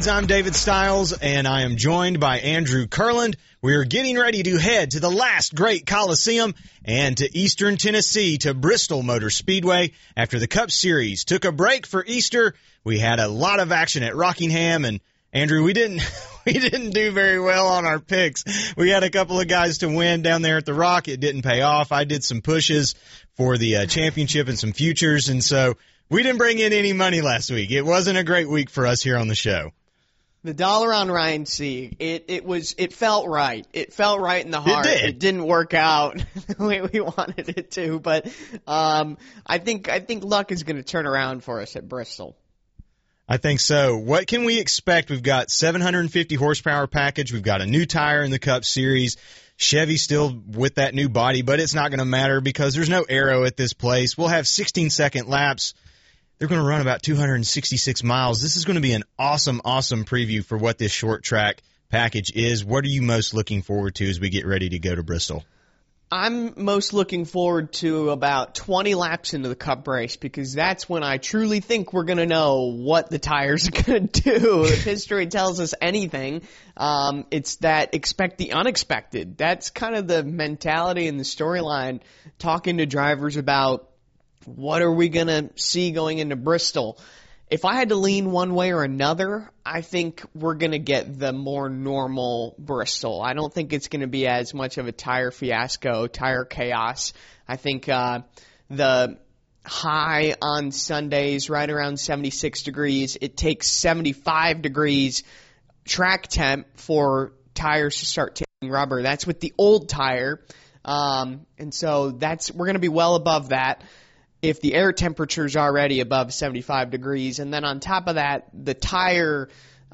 I'm David Stiles, and I am joined by Andrew Kurland. We are getting ready to head to the last great Coliseum and to Eastern Tennessee to Bristol Motor Speedway. After the Cup Series took a break for Easter, we had a lot of action at Rockingham, and Andrew, we didn't do very well on our picks. We had a couple of guys to win down there at the Rock. It didn't pay off. I did some pushes for the championship and some futures, and so we didn't bring in any money last week. It wasn't a great week for us here on the show. The dollar on Ryan Sieg, it felt right. It felt right in the heart. It didn't work out the way we wanted it to, but I think luck is going to turn around for us at Bristol. I think so. What can we expect? We've got 750 horsepower package. We've got a new tire in the Cup Series. Chevy still with that new body, but it's not going to matter because there's no aero at this place. We'll have 16-second laps. They're going to run about 266 miles. This is going to be an awesome, awesome preview for what this short track package is. What are you most looking forward to as we get ready to go to Bristol? I'm most looking forward to about 20 laps into the Cup race because that's when I truly think we're going to know what the tires are going to do. If history tells us anything, it's that expect the unexpected. That's kind of the mentality and the storyline, talking to drivers about what are we going to see going into Bristol. If I had to lean one way or another, I think we're going to get the more normal Bristol. I don't think it's going to be as much of a tire fiasco, tire chaos. I think the high on Sundays right around 76 degrees. It takes 75 degrees track temp for tires to start taking rubber. That's with the old tire. And so we're going to be well above that if the air temperature is already above 75 degrees. And then on top of that, the tire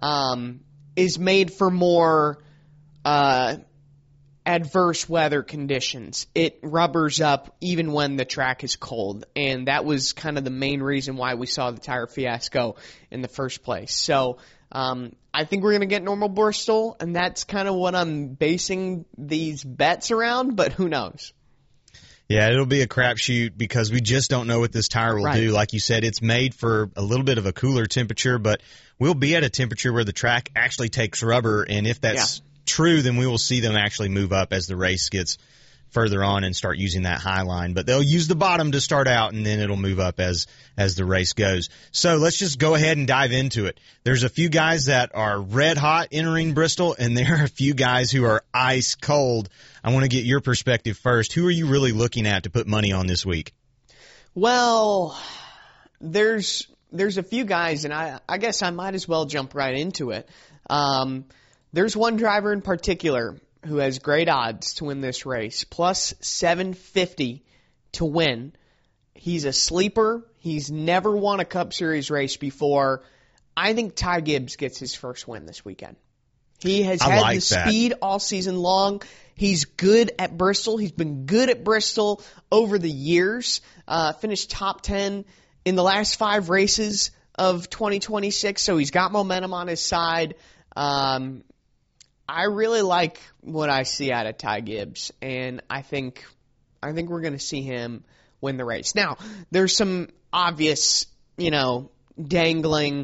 is made for more adverse weather conditions. It rubbers up even when the track is cold. And that was kind of the main reason why we saw the tire fiasco in the first place. So I think we're going to get normal Bristol, and that's kind of what I'm basing these bets around, but who knows? Yeah, it'll be a crapshoot because we just don't know what this tire will do. Like you said, it's made for a little bit of a cooler temperature, but we'll be at a temperature where the track actually takes rubber, and if that's true, then we will see them actually move up as the race gets further on and start using that high line. But they'll use the bottom to start out, and then it'll move up as the race goes. So let's just go ahead and dive into it. There's a few guys that are red hot entering Bristol, and there are a few guys who are ice cold. I want to get your perspective first. Who are you really looking at to put money on this week? Well, there's a few guys, and I guess I might as well jump right into it. There's one driver in particular who has great odds to win this race, plus 750 to win. He's a sleeper. He's never won a Cup Series race before. I think Ty Gibbs gets his first win this weekend. He has had the speed all season long. He's good at Bristol. He's been good at Bristol over the years. Finished top 10 in the last 5 races of 2026, so he's got momentum on his side. I really like what I see out of Ty Gibbs, and I think we're going to see him win the race. Now, there's some obvious, dangling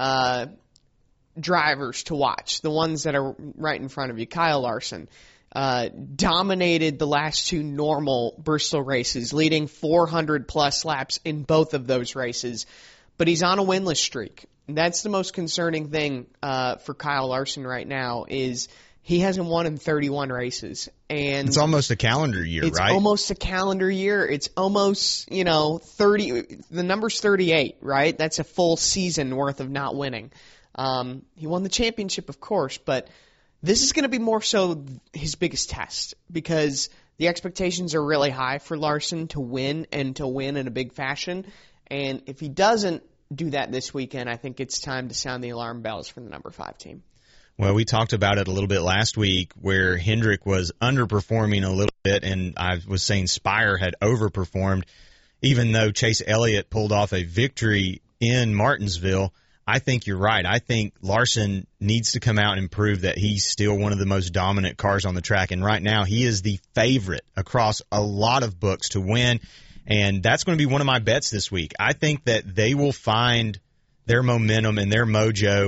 drivers to watch. The ones that are right in front of you. Kyle Larson dominated the last 2 normal Bristol races, leading 400-plus laps in both of those races, but he's on a winless streak. That's the most concerning thing for Kyle Larson right now is he hasn't won in 31 races. And it's almost a calendar year, right? It's almost a calendar year. It's almost, 30. The number's 38, right? That's a full season worth of not winning. He won the championship, of course, but this is going to be more so his biggest test because the expectations are really high for Larson to win and to win in a big fashion. And if he doesn't do that this weekend, I think it's time to sound the alarm bells for the number 5 team. Well, we talked about it a little bit last week where Hendrick was underperforming a little bit, and I was saying Spire had overperformed. Even though Chase Elliott pulled off a victory in Martinsville, I think you're right. I think Larson needs to come out and prove that he's still one of the most dominant cars on the track, and right now he is the favorite across a lot of books to win. And that's going to be one of my bets this week. I think that they will find their momentum and their mojo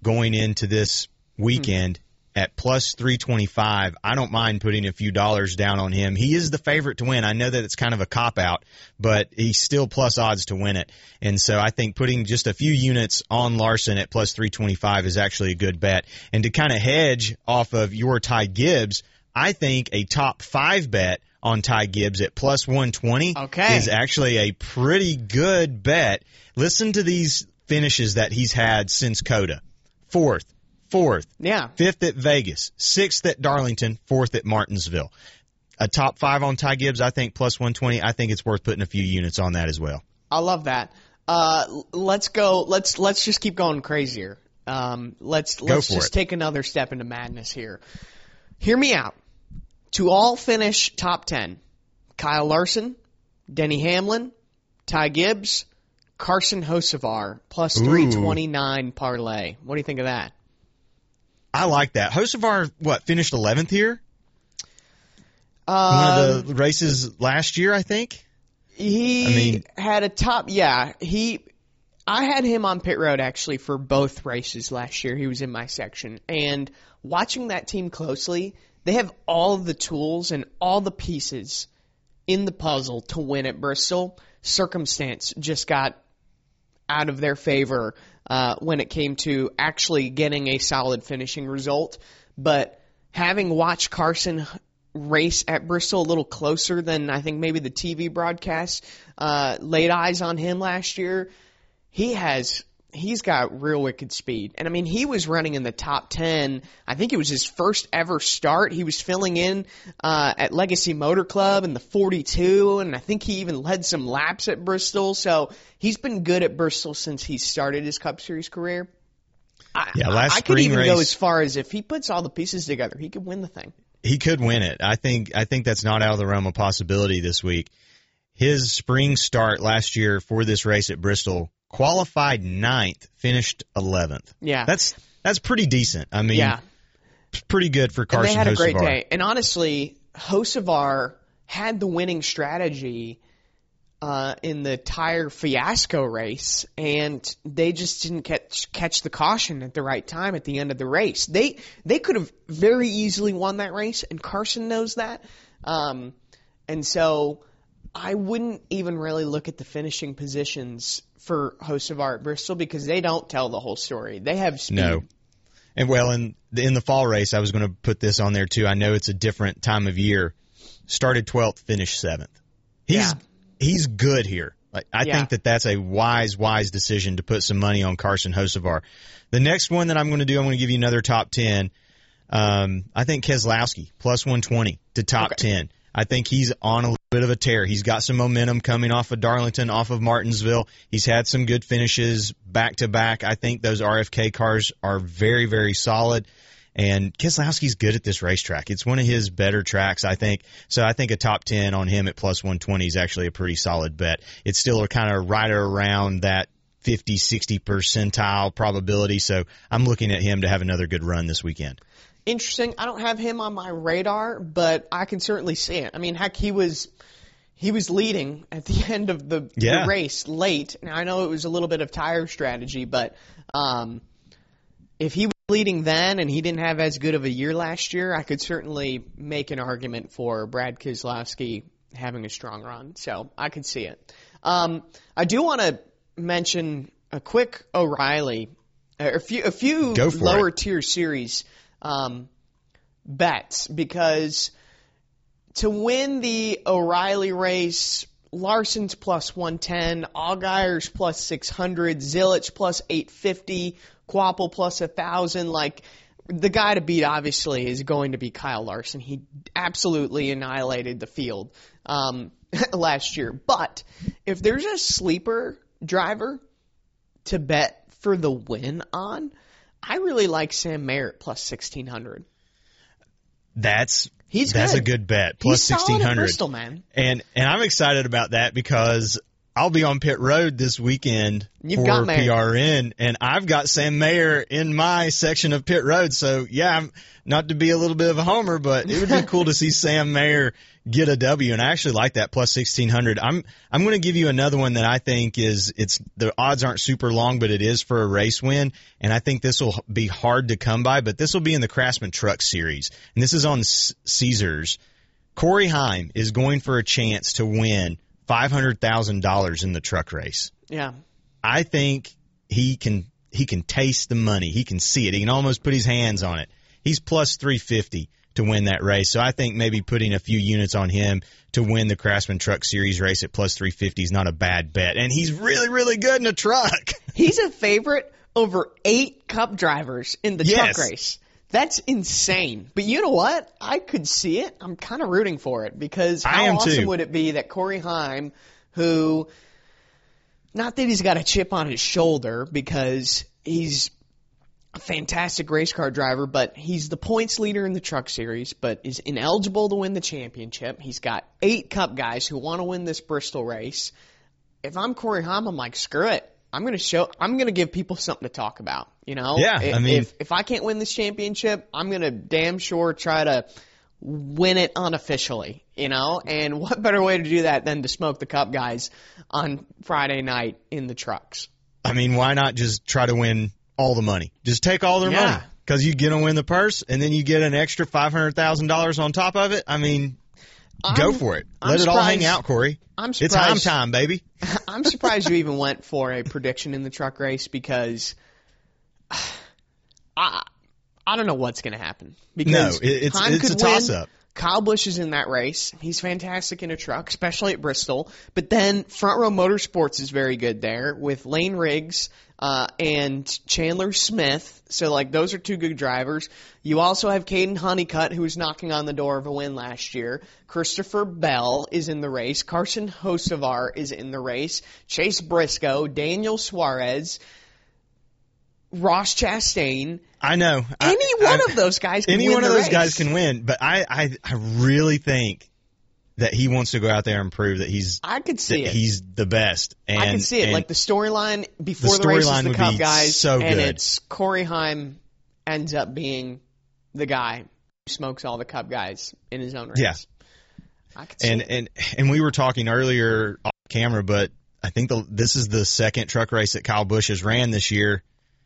going into this weekend at plus 325. I don't mind putting a few dollars down on him. He is the favorite to win. I know that it's kind of a cop-out, but he's still plus odds to win it. And so I think putting just a few units on Larson at plus 325 is actually a good bet. And to kind of hedge off of your Ty Gibbs, I think a top 5 bet on Ty Gibbs at plus 120 is actually a pretty good bet. Listen to these finishes that he's had since COTA. 4th, 5th at Vegas, 6th at Darlington, 4th at Martinsville. A top 5 on Ty Gibbs, I think, plus 120. I think it's worth putting a few units on that as well. I love that. Let's go. Let's just keep going crazier. Let's just take another step into madness here. Hear me out. To all finish top 10, Kyle Larson, Denny Hamlin, Ty Gibbs, Carson Hocevar, plus 329 parlay. What do you think of that? I like that. Hocevar, finished 11th here? One of the races last year, I think? Had a top, I had him on pit road, actually, for both races last year. He was in my section. And watching that team closely, they have all the tools and all the pieces in the puzzle to win at Bristol. Circumstance just got out of their favor when it came to actually getting a solid finishing result. But having watched Carson race at Bristol a little closer than I think maybe the TV broadcast laid eyes on him last year, he's got real wicked speed. And, he was running in the top 10. I think it was his first ever start. He was filling in at Legacy Motor Club in the 42, and I think he even led some laps at Bristol. So he's been good at Bristol since he started his Cup Series career. I could even go as far as if he puts all the pieces together, he could win the thing. He could win it. I think that's not out of the realm of possibility this week. His spring start last year for this race at Bristol, qualified 9th, finished 11th. Yeah. That's pretty decent. Pretty good for Carson Hocevar. And they had a great day. And honestly, Hocevar had the winning strategy in the tire fiasco race, and they just didn't catch the caution at the right time at the end of the race. They could have very easily won that race, and Carson knows that. And so I wouldn't even really look at the finishing positions for Hocevar at Bristol because they don't tell the whole story. They have speed. No. And in the fall race, I was going to put this on there too. I know it's a different time of year. Started 12th, finished 7th. He's good here. I think that's a wise decision to put some money on Carson Hocevar. The next one that I'm going to do, I'm going to give you another top 10. I think Keselowski, plus 120 to top 10. I think he's on a bit of a tear. He's got some momentum coming off of Darlington, off of Martinsville. He's had some good finishes back-to-back. I think those RFK cars are very, very solid. And Keselowski's good at this racetrack. It's one of his better tracks, I think. So I think a top 10 on him at plus 120 is actually a pretty solid bet. It's still kind of right around that 50, 60 percentile probability. So I'm looking at him to have another good run this weekend. Interesting. I don't have him on my radar, but I can certainly see it. Heck, he was leading at the end of the race late. Now, I know it was a little bit of tire strategy, but if he was leading then and he didn't have as good of a year last year, I could certainly make an argument for Brad Keselowski having a strong run. So I could see it. I do want to mention a quick O'Reilly, a few lower tier series bets, because to win the O'Reilly race, Larson's plus 110, Allgaier's plus 600, Zilich plus 850, Quapple plus 1,000. The guy to beat, obviously, is going to be Kyle Larson. He absolutely annihilated the field last year. But if there's a sleeper driver to bet for the win on, I really like Sam Mayer at plus 1,600. That's a good bet. Plus 1,600. Solid at Bristol, man. And I'm excited about that because I'll be on pit road this weekend for PRN, and I've got Sam Mayer in my section of pit road. So, yeah, I'm not to be a little bit of a homer, but it would be cool to see Sam Mayer get a W, and I actually like that plus 1,600. I'm going to give you another one that I think the odds aren't super long, but it is for a race win, and I think this will be hard to come by, but this will be in the Craftsman Truck Series, and this is on Caesars. Corey Heim is going for a chance to win $500,000 in the truck race. Yeah. I think he can taste the money. He can see it. He can almost put his hands on it. He's plus 350 to win that race. So I think maybe putting a few units on him to win the Craftsman Truck Series race at plus 350 is not a bad bet. And he's really, really good in a truck. He's a favorite over 8 Cup drivers in the truck race. That's insane. But you know what? I could see it. I'm kind of rooting for it because how awesome would it be that Corey Heim, who, not that he's got a chip on his shoulder because he's a fantastic race car driver, but he's the points leader in the truck series, but is ineligible to win the championship. He's got 8 Cup guys who want to win this Bristol race. If I'm Corey Heim, I'm like, screw it. I'm going to give people something to talk about, you know? Yeah, if I can't win this championship, I'm going to damn sure try to win it unofficially, you know? And what better way to do that than to smoke the Cup guys on Friday night in the trucks? I mean, why not just try to win all the money? Just take all their money because you get to win the purse and then you get an extra $500,000 on top of it. I mean, go for it. Let it all hang out, Corey. I'm surprised. It's Heim time, baby. I'm surprised you even went for a prediction in the truck race because I don't know what's going to happen. Because it's a toss-up. Kyle Busch is in that race. He's fantastic in a truck, especially at Bristol. But then Front Row Motorsports is very good there with Lane Riggs and Chandler Smith. So, like, those are 2 good drivers. You also have Caden Honeycutt, who was knocking on the door of a win last year. Christopher Bell is in the race. Carson Hocevar is in the race. Chase Briscoe, Daniel Suarez, Ross Chastain. I know. Any one of those guys can win Any one the of those race. guys can win, but I really think that he wants to go out there and prove that he's the best. And, I can see it. Like the storyline before the race is the Cup guys, so and good. it's Corey Heim ends up being the guy who smokes all the Cup guys in his own race. Yeah. I can see it. And we were talking earlier off camera, but I think this is the second truck race that Kyle Busch has ran this year.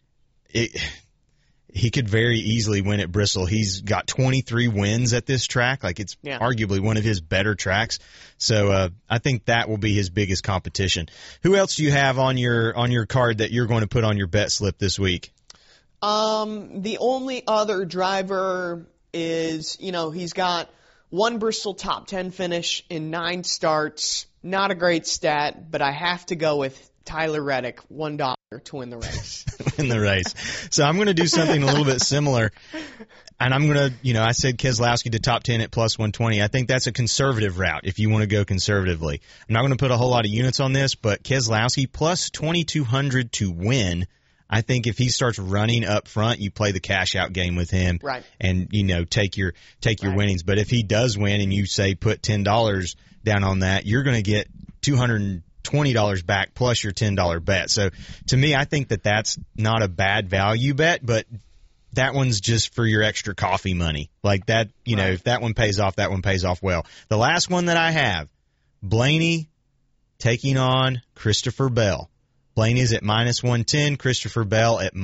He could very easily win at Bristol. He's got 23 wins at this track. Like, it's arguably one of his better tracks. So I think that will be his biggest competition. Who else do you have on your card that you're going to put on your bet slip this week? The only other driver is, he's got 1 Bristol top 10 finish in 9 starts. Not a great stat, but I have to go with Tyler Reddick, $1 to win the race. Win the race. So I'm going to do something a little bit similar. And I'm going to, I said Keselowski to top 10 at plus 120. I think that's a conservative route if you want to go conservatively. I'm not going to put a whole lot of units on this, but Keselowski plus 2,200 to win. I think if he starts running up front, you play the cash out game with him. Right. And, take your winnings. But if he does win and you say put $10 down on that, you're going to get $220 back plus your $10 bet. So to me, I think that that's not a bad value bet, but that one's just for your extra coffee money. Like that, if that one pays off, that one pays off well. The last one that I have, Blaney taking on Christopher Bell. Blaney's at minus 110, Christopher Bell at